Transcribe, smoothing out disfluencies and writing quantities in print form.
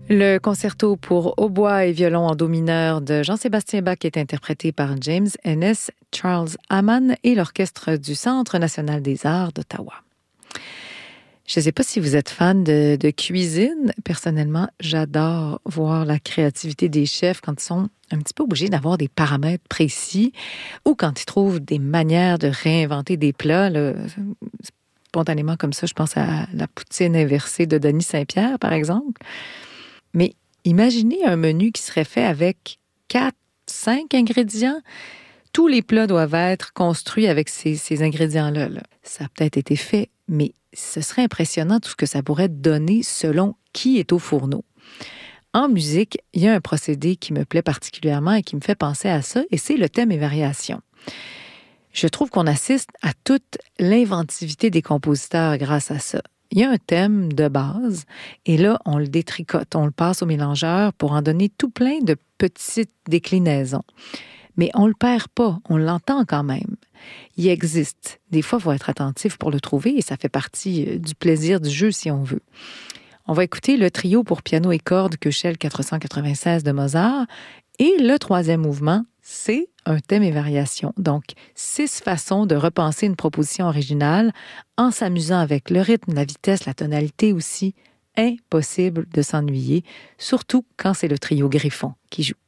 Le concerto pour hautbois et violon en do mineur de Jean-Sébastien Bach est interprété par James Ennis, Charles Hamann et l'Orchestre du Centre national des arts d'Ottawa. Je ne sais pas si vous êtes fan de cuisine. Personnellement, j'adore voir la créativité des chefs quand ils sont un petit peu obligés d'avoir des paramètres précis ou quand ils trouvent des manières de réinventer des plats. Là, spontanément comme ça, je pense à la poutine inversée de Denis Saint-Pierre, par exemple. Mais imaginez un menu qui serait fait avec 4, 5 ingrédients. Tous les plats doivent être construits avec ces ingrédients-là. Là. Ça a peut-être été fait, mais ce serait impressionnant tout ce que ça pourrait donner selon qui est au fourneau. En musique, il y a un procédé qui me plaît particulièrement et qui me fait penser à ça, et c'est le thème et variation. Je trouve qu'on assiste à toute l'inventivité des compositeurs grâce à ça. Il y a un thème de base, et là, on le détricote, on le passe au mélangeur pour en donner tout plein de petites déclinaisons. Mais on ne le perd pas, on l'entend quand même. Il existe. Des fois, il faut être attentif pour le trouver, et ça fait partie du plaisir du jeu, si on veut. On va écouter le trio pour piano et cordes Köchel 496 de Mozart, et le troisième mouvement, c'est un thème et variation. Donc, 6 façons de repenser une proposition originale en s'amusant avec le rythme, la vitesse, la tonalité aussi. Impossible de s'ennuyer, surtout quand c'est le trio Griffon qui joue.